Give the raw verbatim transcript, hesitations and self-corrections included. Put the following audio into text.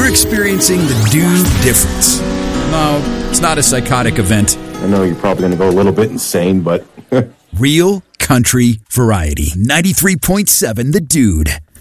You're experiencing the Dude Difference. No, it's not a psychotic event. I know you're probably going to go a little bit insane, but... Real country variety. ninety-three point seven The Dude.